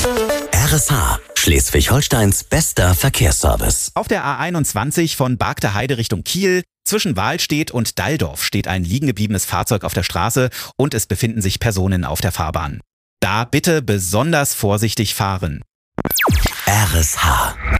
RSH, Schleswig-Holsteins bester Verkehrsservice. Auf der A21 von Bargter Heide Richtung Kiel zwischen Wahlstedt und Dalldorf steht ein liegengebliebenes Fahrzeug auf der Straße und es befinden sich Personen auf der Fahrbahn. Da bitte besonders vorsichtig fahren. RSH.